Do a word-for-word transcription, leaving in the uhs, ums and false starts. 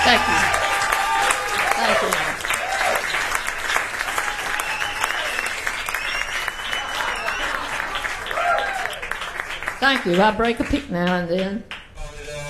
Thank you. Thank you. Thank you. I break a pick now and then.